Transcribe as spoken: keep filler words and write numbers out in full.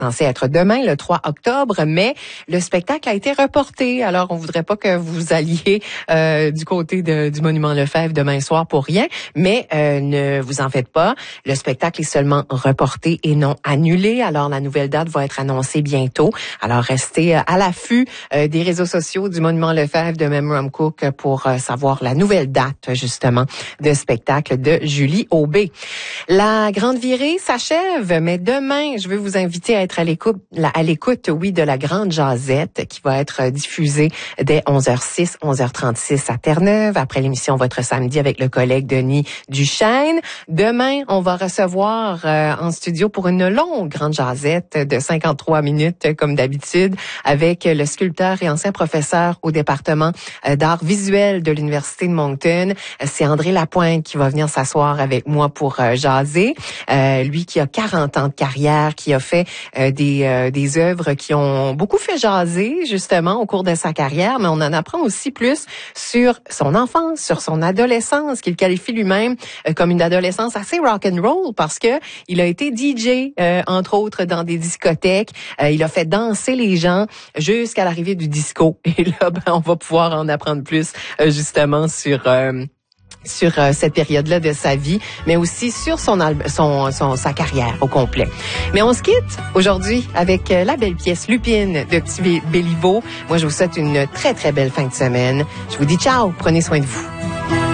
censé être demain, le trois octobre, mais le spectacle a été reporté. Alors, on voudrait pas que vous alliez euh, du côté de, du Monument Lefebvre demain soir pour rien, mais euh, ne vous en faites pas. Le spectacle est seulement reporté et non annulé. Alors, la nouvelle date va être annoncée bientôt. Alors, restez à l'affût euh, des réseaux sociaux du Monument Lefebvre de Memram Cook pour euh, savoir la nouvelle date, justement, de spectacle de Julie Aubé. La grande virée s'achève, mais demain, je veux vous inviter à être à l'écoute, à l'écoute, oui, de la grande jasette qui va être diffusée dès onze heures six, onze heures trente-six à Terre-Neuve, après l'émission Votre Samedi avec le collègue Denis Duchesne. Demain, on va recevoir euh, en studio pour une longue grande jasette de cinquante-trois minutes, comme d'habitude, avec le sculpteur et ancien professeur au département euh, d'art visuel de l'Université de Moncton. C'est André Lapointe qui va venir s'asseoir avec moi pour euh, jaser. Euh, lui qui a quarante ans de carrière, qui a fait euh, des euh, des œuvres qui ont beaucoup fait jaser justement au cours de sa carrière, mais on en apprend aussi plus sur son enfance, sur son adolescence, qu'il qualifie lui-même euh, comme une adolescence assez rock and roll parce que il a été D J euh, entre autres dans des discothèques, euh, il a fait danser les gens jusqu'à l'arrivée du disco et là ben, on va pouvoir en apprendre plus euh, justement sur euh, sur euh, cette période-là de sa vie, mais aussi sur son, al- son, son sa carrière au complet. Mais on se quitte aujourd'hui avec euh, la belle pièce Lupine de Petit Bé- Béliveau. Moi, je vous souhaite une très, très belle fin de semaine. Je vous dis ciao, prenez soin de vous.